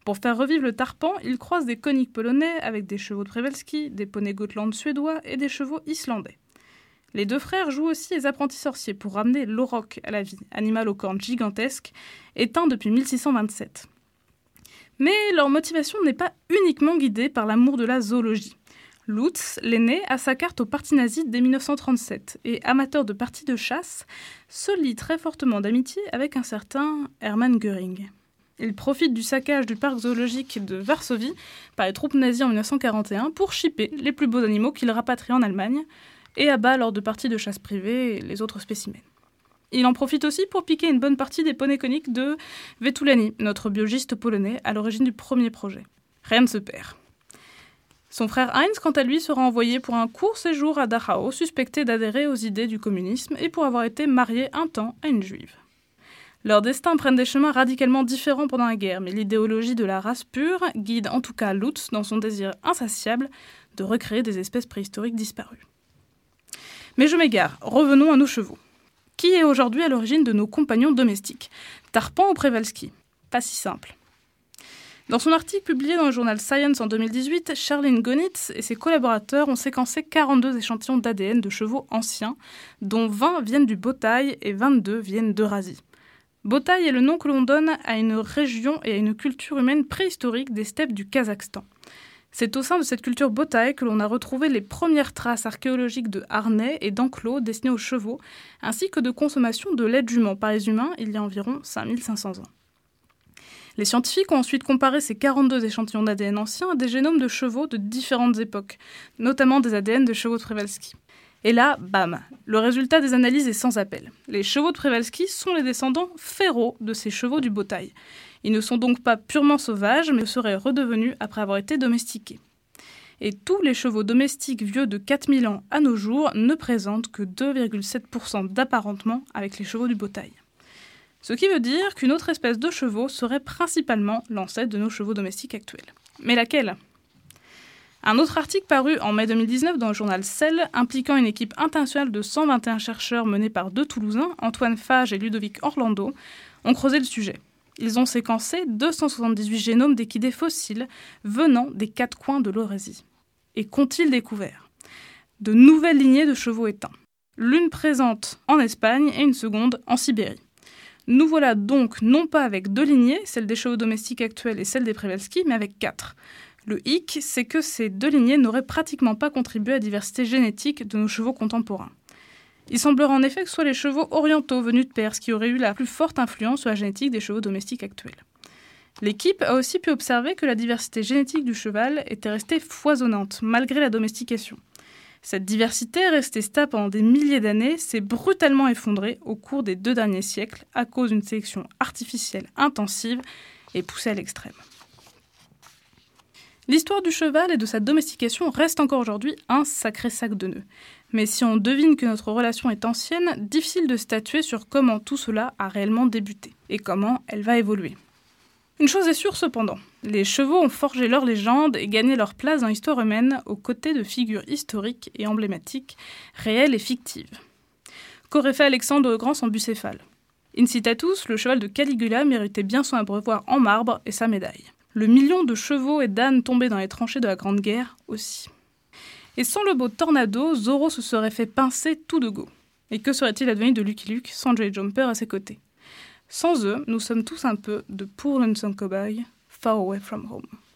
Pour faire revivre le tarpan, il croise des konik polonais avec des chevaux de Przewalski, des poneys Gotland suédois et des chevaux islandais. Les deux frères jouent aussi les apprentis sorciers pour ramener l'auroch à la vie, animal aux cornes gigantesques, éteint depuis 1627. Mais leur motivation n'est pas uniquement guidée par l'amour de la zoologie. Lutz, l'aîné, a sa carte au parti nazi dès 1937 et, amateur de parties de chasse, se lie très fortement d'amitié avec un certain Hermann Göring. Il profite du saccage du parc zoologique de Varsovie par les troupes nazies en 1941 pour chipper les plus beaux animaux qu'il rapatrie en Allemagne et abat lors de parties de chasse privées les autres spécimens. Il en profite aussi pour piquer une bonne partie des poneys coniques de Vetulani, notre biologiste polonais à l'origine du premier projet. Rien ne se perd. Son frère Heinz, quant à lui, sera envoyé pour un court séjour à Dachau, suspecté d'adhérer aux idées du communisme et pour avoir été marié un temps à une juive. Leurs destins prennent des chemins radicalement différents pendant la guerre, mais l'idéologie de la race pure guide en tout cas Lutz dans son désir insatiable de recréer des espèces préhistoriques disparues. Mais je m'égare, revenons à nos chevaux. Qui est aujourd'hui à l'origine de nos compagnons domestiques, Tarpan ou Przewalski? Pas si simple. Dans son article publié dans le journal Science en 2018, Charlene Gonitz et ses collaborateurs ont séquencé 42 échantillons d'ADN de chevaux anciens, dont 20 viennent du Botaï et 22 viennent d'Eurasie. Botaï est le nom que l'on donne à une région et à une culture humaine préhistorique des steppes du Kazakhstan. C'est au sein de cette culture Botaï que l'on a retrouvé les premières traces archéologiques de harnais et d'enclos destinés aux chevaux, ainsi que de consommation de lait de jument par les humains il y a environ 5500 ans. Les scientifiques ont ensuite comparé ces 42 échantillons d'ADN anciens à des génomes de chevaux de différentes époques, notamment des ADN de chevaux de Przewalski. Et là, bam, le résultat des analyses est sans appel. Les chevaux de Przewalski sont les descendants féraux de ces chevaux du Botaï. Ils ne sont donc pas purement sauvages, mais seraient redevenus après avoir été domestiqués. Et tous les chevaux domestiques vieux de 4000 ans à nos jours ne présentent que 2,7% d'apparentement avec les chevaux du Botaï. Ce qui veut dire qu'une autre espèce de chevaux serait principalement l'ancêtre de nos chevaux domestiques actuels. Mais laquelle ? Un autre article paru en mai 2019 dans le journal Cell, impliquant une équipe internationale de 121 chercheurs menée par deux Toulousains, Antoine Fage et Ludovic Orlando, ont creusé le sujet. Ils ont séquencé 278 génomes d'équidés fossiles venant des quatre coins de l'Eurasie. Et qu'ont-ils découvert ? De nouvelles lignées de chevaux éteints. L'une présente en Espagne et une seconde en Sibérie. Nous voilà donc non pas avec deux lignées, celle des chevaux domestiques actuels et celle des Przewalski, mais avec 4. Le hic, c'est que ces deux lignées n'auraient pratiquement pas contribué à la diversité génétique de nos chevaux contemporains. Il semblerait en effet que ce soit les chevaux orientaux venus de Perse qui auraient eu la plus forte influence sur la génétique des chevaux domestiques actuels. L'équipe a aussi pu observer que la diversité génétique du cheval était restée foisonnante, malgré la domestication. Cette diversité, restée stable pendant des milliers d'années, s'est brutalement effondrée au cours des 2 derniers siècles à cause d'une sélection artificielle intensive et poussée à l'extrême. L'histoire du cheval et de sa domestication reste encore aujourd'hui un sacré sac de nœuds. Mais si on devine que notre relation est ancienne, difficile de statuer sur comment tout cela a réellement débuté et comment elle va évoluer. Une chose est sûre cependant, les chevaux ont forgé leur légende et gagné leur place dans l'histoire humaine aux côtés de figures historiques et emblématiques, réelles et fictives. Qu'aurait fait Alexandre le Grand sans Bucéphale ? Incitatus, le cheval de Caligula, méritait bien son abreuvoir en marbre et sa médaille. Le million de chevaux et d'ânes tombés dans les tranchées de la Grande Guerre aussi. Et sans le beau Tornado, Zorro se serait fait pincer tout de go. Et que serait-il advenu de Lucky Luke sans Jolly Jumper à ses côtés ? Sans eux, nous sommes tous un peu de poor lonesome cowboys, far away from home.